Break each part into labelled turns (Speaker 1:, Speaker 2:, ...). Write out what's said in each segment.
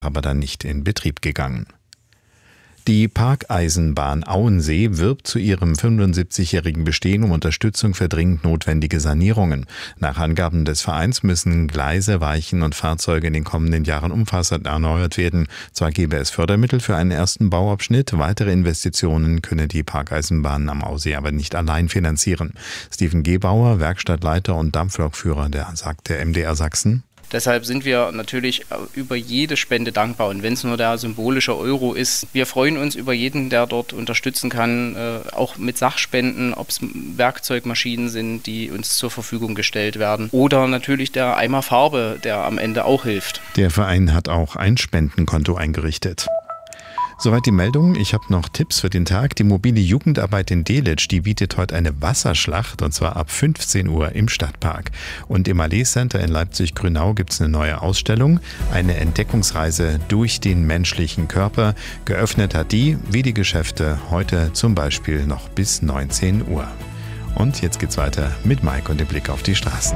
Speaker 1: aber dann nicht in Betrieb gegangen. Die Parkeisenbahn Auensee wirbt zu ihrem 75-jährigen Bestehen um Unterstützung für dringend notwendige Sanierungen. Nach Angaben des Vereins müssen Gleise, Weichen und Fahrzeuge in den kommenden Jahren umfassend erneuert werden. Zwar gäbe es Fördermittel für einen ersten Bauabschnitt, weitere Investitionen könne die Parkeisenbahn am Auensee aber nicht allein finanzieren. Steven Gebauer, Werkstattleiter und Dampflokführer, sagt der MDR Sachsen.
Speaker 2: Deshalb sind wir natürlich über jede Spende dankbar und wenn es nur der symbolische Euro ist. Wir freuen uns über jeden, der dort unterstützen kann, auch mit Sachspenden, ob es Werkzeugmaschinen sind, die uns zur Verfügung gestellt werden oder natürlich der Eimer Farbe, der am Ende auch hilft.
Speaker 1: Der Verein hat auch ein Spendenkonto eingerichtet. Soweit die Meldung. Ich habe noch Tipps für den Tag. Die mobile Jugendarbeit in Delitzsch, die bietet heute eine Wasserschlacht und zwar ab 15 Uhr im Stadtpark. Und im Allee Center in Leipzig-Grünau gibt es eine neue Ausstellung, eine Entdeckungsreise durch den menschlichen Körper. Geöffnet hat die, wie die Geschäfte, heute zum Beispiel noch bis 19 Uhr. Und jetzt geht's weiter mit Mike und dem Blick auf die Straßen.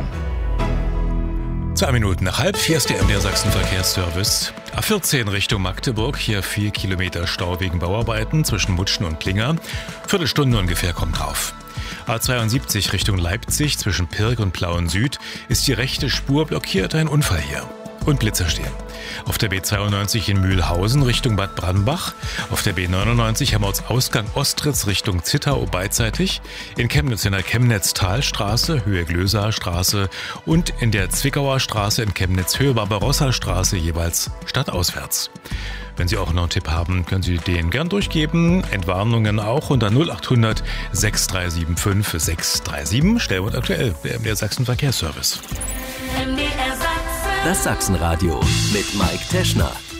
Speaker 3: 2 Minuten nach 3:30 ist der MDR Sachsen Verkehrsservice. A14 Richtung Magdeburg, hier 4 Kilometer Stau wegen Bauarbeiten zwischen Mutschen und Klinger. Viertelstunde ungefähr kommt drauf. A72 Richtung Leipzig zwischen Pirk und Plauen Süd ist die rechte Spur blockiert, ein Unfall hier. Und Blitzer stehen. Auf der B92 in Mühlhausen Richtung Bad Brannbach, auf der B99 Hermauts-Ausgang Ostritz Richtung Zittau beidseitig, in Chemnitz in der Chemnitz-Talstraße, Höhe Glöser Straße und in der Zwickauer Straße in Chemnitz, Höhe Barbarossa Straße jeweils stadtauswärts. Wenn Sie auch noch einen Tipp haben, können Sie den gern durchgeben. Entwarnungen auch unter 0800 6375 637. Schnell und aktuell, der MDR Sachsen Verkehrsservice.
Speaker 4: Das Sachsenradio mit Mike Teschner.